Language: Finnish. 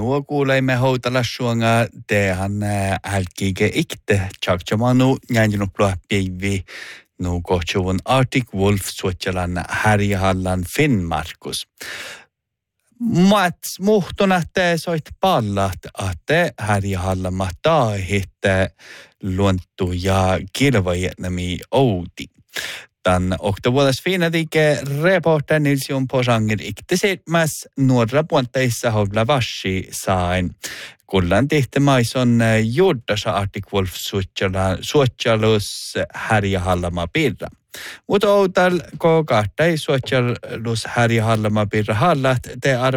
nuo kuulemme houtalla suonga tehan älkkiike ikte tjakjamanu njänjunuploa päivi nu kohtsuvun Arctic Wolf suotjalan Härjehallan Finnmarkus. Mats muhtuna te soit pallat att Härjehallan mataa hitte luontu ja kilvajetnami outi. Tämän oktovuodas fiinadike reporter Nils Jon Posanger iktisetmäs nuorra puolteissa hovla vassi sain. Kullan tihti maison juurdasa Arctic Wolf suotjalus Härjehallama pirra. Mutta outal kokahtai suotjalus Härjehallama pirra hallat te